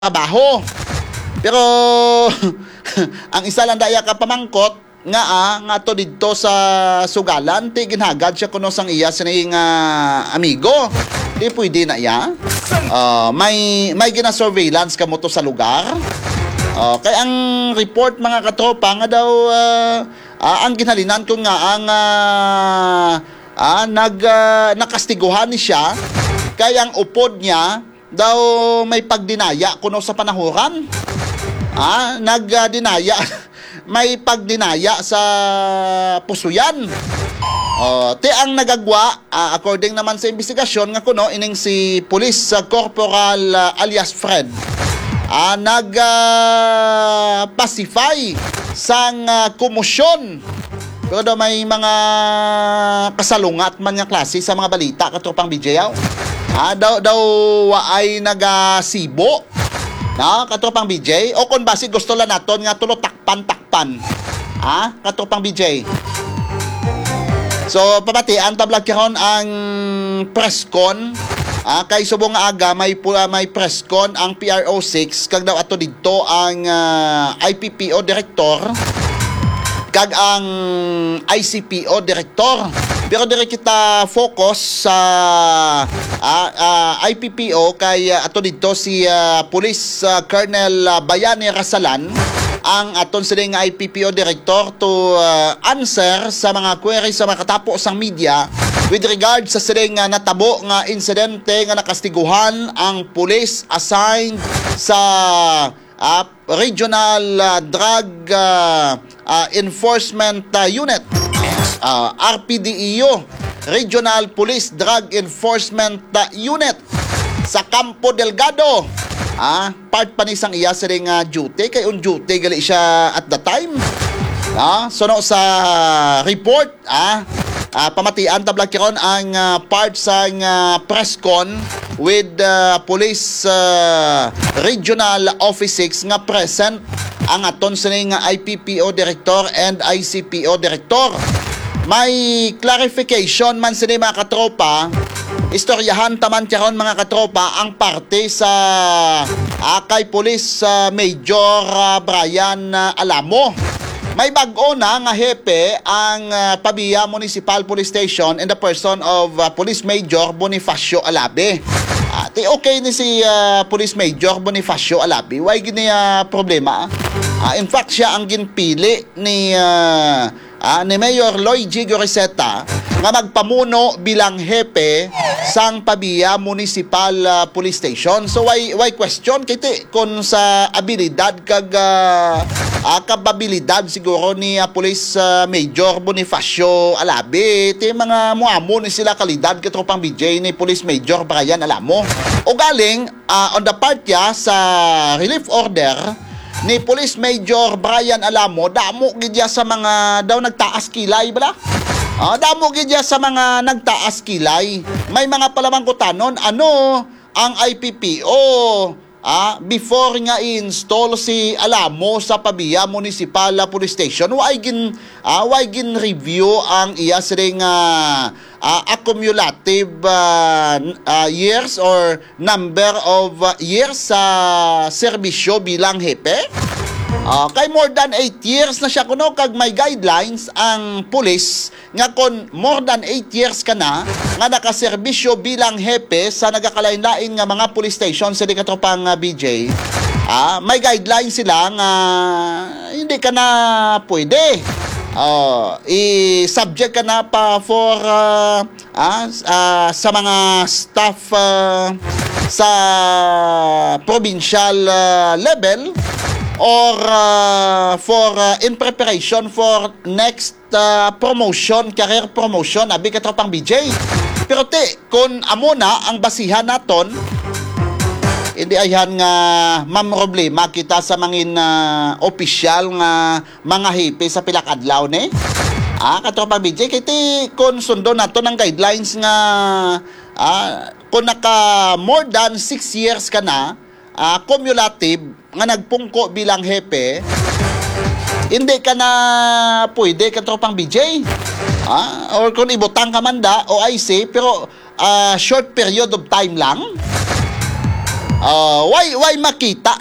trabaho. Pero ang isa lang daya ka pamangkot nga to didto sa sugalan ti ginhagad siya kuno sang iya sining amigo. Di pwede na ya. May gina-surveillance kamo to sa lugar. Kaya ang report mga katropa nga daw ang ginhalinan ko nga ang nakastiguhan ni siya kaya ang upod niya daw may pagdinaya kuno sa panahuran. Nagdinaya may pagdinaya sa pusuyan. Ti ang nagagwa according naman sa investigasyon nga kuno ining si Police Corporal alias Fred pacify sang komosyon. Pero daw may mga kasalungat man nga klase sa mga balita katropang BJ. Daw ay nagasibo na katropang BJ o kung basi gusto lang naton nga tulo takpan katropang BJ. So pamatian tablag karon ang presscon kay subong aga may presscon ang PRO6 kag daw ato didto ang IPPO director kag ang ICPO director. Pero dire kita focus sa IPPO kay ato didto si Police Colonel Bayani Rasalan ang aton sining IPPO director to answer sa mga queries sa mga katapo sang media with regard sa sining natabo nga insidente nga nakastiguhan ang police assigned sa Regional Drug Enforcement Unit, RPDEU, Regional Police Drug Enforcement Unit sa Campo Delgado. Part pa ni sang iya sa ring duty kay on duty gali siya at the time. So no, sa report pamatian tablag karon ang part sang presscon with police regional office 6 nga present ang aton sining IPPO director and ICPO director. May clarification man sini mga katropa. Istoryahan taman karon mga katropa ang parte sa kay Police Major Brian Alamo. May bag-o na nga hepe ang Pabia Municipal Police Station in the person of Police Major Bonifacio Alabe. Okay ni si Police Major Bonifacio Alabe. Why gini problema? In fact, siya ang ginpili ni Mayor Lloyd G. Goriseta nga magpamuno bilang hepe sang Pabia Municipal Police Station. So why question kiti kung sa abilidad kag kapabilidad siguro ni Police Major Bonifacio Alabe ti mga muamo ni sila kalidad katropang BJ ni Police Major Brian Alamo. O galing on the part ya sa relief order ni Police Major Brian Alamo, damo gidya sa mga daw nagtaas kilay bala. Damo gidya sa mga nagtaas kilay. May mga palamang kutanon ano ang IPPO before nga i-install si Alamo sa Pabia Municipal Police Station. Why gin review ang iya siring accumulative years or number of years sa serbisyo bilang hepe. Kay more than 8 years na siya kuno kag may guidelines ang police nga kon more than 8 years ka na nga nakaserbisyo bilang hepe sa nagakalain-lain nga mga police station sa katropang BJ. May guidelines sila nga hindi ka na pwede. I-subject ka na pa for sa mga staff sa provincial level or for in preparation for next promotion, career promotion, abi katropang BJ. Pero kung amo na ang basihan naton, hindi ayhan nga mamroblema kita sa mangin opisyal nga mga hipe sa pilakadlaw ni. Katropang BJ, kiti kung sundo naton ang guidelines nga kung naka more than 6 years ka na, cumulative nga nagpungko bilang hepe, hindi ka na pwede katropang BJ. Or kung ibutang ka man da o IC pero short period of time lang. why makita